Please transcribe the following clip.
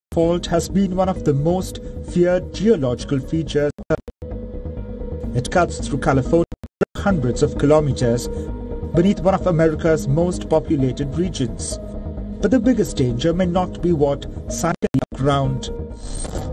Fault has been one of the most feared geological features. It cuts through California hundreds of kilometers beneath one of America's most populated regions. But the biggest danger may not be what sunk in the ground.